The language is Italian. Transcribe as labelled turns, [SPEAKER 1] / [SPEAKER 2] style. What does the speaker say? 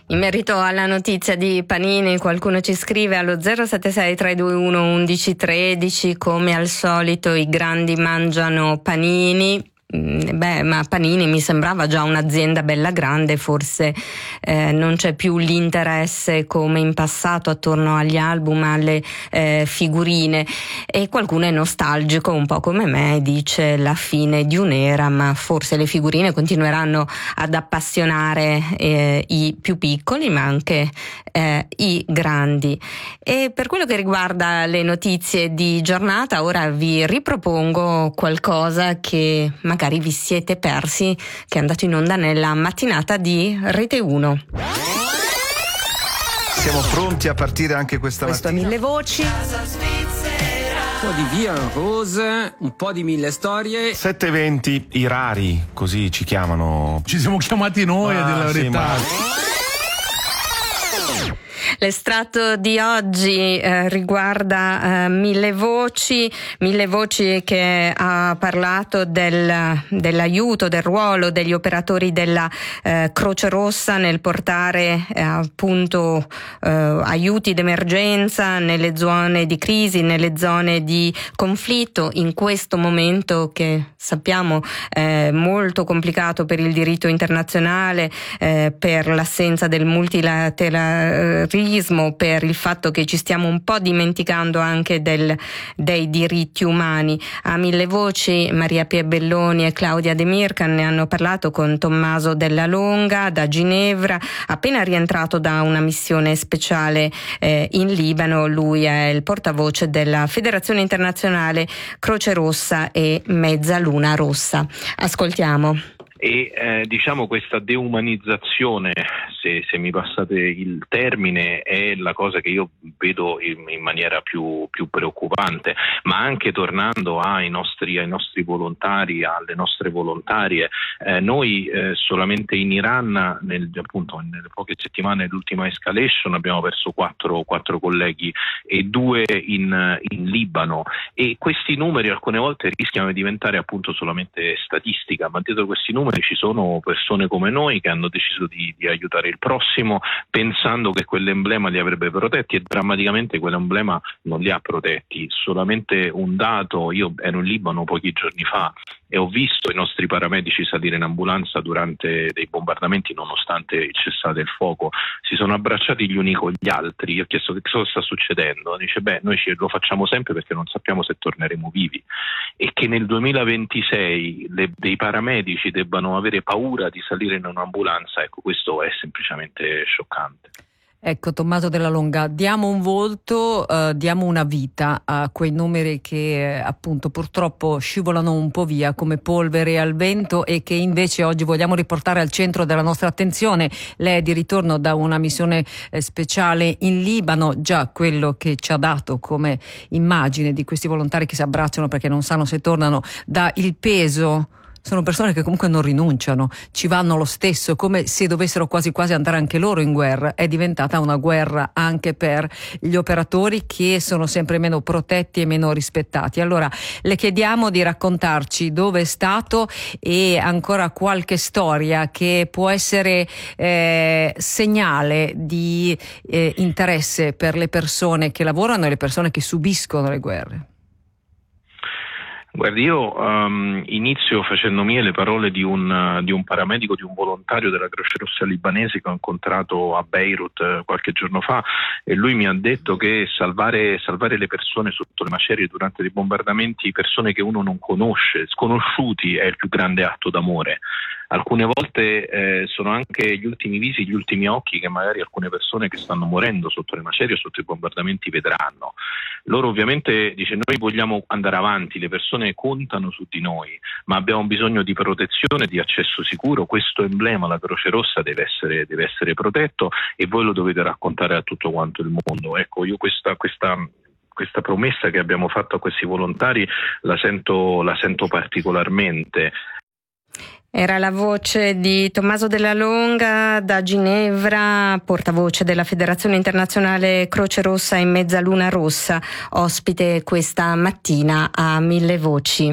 [SPEAKER 1] In merito alla notizia di Panini, qualcuno ci scrive allo 076 321 1113: come al solito i grandi mangiano panini. Ma Panini mi sembrava già un'azienda bella grande, forse non c'è più l'interesse come in passato attorno agli album, alle figurine, e qualcuno è nostalgico un po' come me, dice la fine di un'era, ma forse le figurine continueranno ad appassionare i più piccoli, ma anche i grandi. E per quello che riguarda le notizie di giornata, ora vi ripropongo qualcosa che magari vi siete persi, che è andato in onda nella mattinata di Rete 1.
[SPEAKER 2] Siamo pronti a partire anche questa
[SPEAKER 3] mattina.
[SPEAKER 2] mattina.
[SPEAKER 3] Mille voci, un po' di Via Rose, un po' di mille storie.
[SPEAKER 2] 7:20, i rari, così ci chiamano.
[SPEAKER 4] Ci siamo chiamati noi, a dire la verità.
[SPEAKER 1] L'estratto di oggi riguarda Mille Voci che ha parlato dell'aiuto, del ruolo degli operatori della Croce Rossa nel portare appunto aiuti d'emergenza nelle zone di crisi, nelle zone di conflitto, in questo momento che sappiamo è molto complicato per il diritto internazionale, per l'assenza del multilateralismo, per il fatto che ci stiamo un po' dimenticando anche dei diritti umani. A Mille Voci Maria Pia Belloni e Claudia De Mircan ne hanno parlato con Tommaso Della Longa da Ginevra, appena rientrato da una missione speciale in Libano. Lui è il portavoce della Federazione Internazionale Croce Rossa e Mezzaluna Rossa. Ascoltiamo.
[SPEAKER 5] E diciamo questa deumanizzazione, se mi passate il termine, è la cosa che io vedo in maniera più preoccupante, ma anche tornando ai nostri volontari, alle nostre volontarie. Noi solamente in Iran, appunto nelle poche settimane dell'ultima escalation, abbiamo perso quattro colleghi e 2 in Libano, e questi numeri alcune volte rischiano di diventare appunto solamente statistica, ma dietro questi numeri ci sono persone come noi che hanno deciso di aiutare il prossimo pensando che quell'emblema li avrebbe protetti, e drammaticamente quell'emblema non li ha protetti. Solamente un dato: io ero in Libano pochi giorni fa e ho visto i nostri paramedici salire in ambulanza durante dei bombardamenti, nonostante il cessate il fuoco. Si sono abbracciati gli uni con gli altri. Io ho chiesto che cosa sta succedendo. Dice: noi lo facciamo sempre perché non sappiamo se torneremo vivi. E che nel 2026 dei paramedici debbano avere paura di salire in un'ambulanza, ecco, questo è semplicemente scioccante.
[SPEAKER 6] Ecco, Tommaso Della Longa, diamo un volto, diamo una vita a quei numeri che appunto purtroppo scivolano un po' via come polvere al vento, e che invece oggi vogliamo riportare al centro della nostra attenzione. Lei è di ritorno da una missione speciale in Libano. Già quello che ci ha dato come immagine di questi volontari che si abbracciano perché non sanno se tornano, dà il peso. Sono persone che comunque non rinunciano, ci vanno lo stesso, come se dovessero quasi quasi andare anche loro in guerra. È diventata una guerra anche per gli operatori, che sono sempre meno protetti e meno rispettati. Allora le chiediamo di raccontarci dove è stato e ancora qualche storia che può essere segnale di interesse per le persone che lavorano e le persone che subiscono le guerre.
[SPEAKER 5] Guardi, io inizio facendo mie le parole di un paramedico, di un volontario della Croce Rossa libanese che ho incontrato a Beirut qualche giorno fa, e lui mi ha detto che salvare le persone sotto le macerie durante dei bombardamenti, persone che uno non conosce, sconosciuti, è il più grande atto d'amore. Alcune volte sono anche gli ultimi visi, gli ultimi occhi che magari alcune persone che stanno morendo sotto le macerie o sotto i bombardamenti vedranno. Loro ovviamente, dice, noi vogliamo andare avanti, le persone contano su di noi, ma abbiamo bisogno di protezione, di accesso sicuro. Questo emblema, la Croce Rossa, deve essere protetto, e voi lo dovete raccontare a tutto quanto il mondo. Ecco, io questa promessa che abbiamo fatto a questi volontari la sento particolarmente.
[SPEAKER 1] Era la voce di Tommaso Della Longa da Ginevra, portavoce della Federazione Internazionale Croce Rossa e Mezzaluna Rossa, ospite questa mattina a Mille Voci.